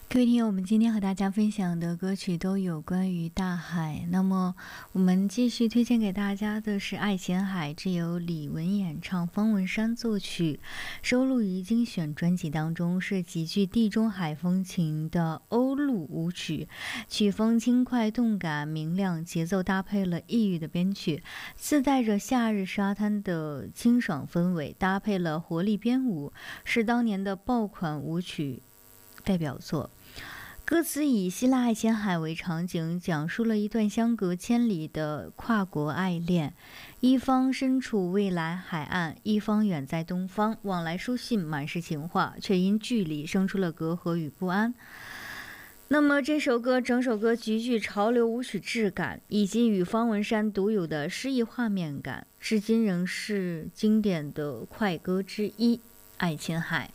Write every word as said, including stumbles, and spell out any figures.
各位听友，我们今天和大家分享的歌曲都有关于大海。那么，我们继续推荐给大家的是《爱琴海》，这由李玟演唱，方文山作曲，收录于精选专辑当中，是极具地中海风情的欧陆舞曲，曲风轻快动感明亮，节奏搭配了异域的编曲，自带着夏日沙滩的清爽氛围，搭配了活力编舞，是当年的爆款舞曲代表作。歌词以希腊爱琴海为场景，讲述了一段相隔千里的跨国爱恋，一方身处未来海岸，一方远在东方，往来书信满是情话，却因距离生出了隔阂与不安。那么这首歌整首歌极具潮流舞曲质感，以及与方文山独有的诗意画面感，至今仍是经典的快歌之一《爱琴海》。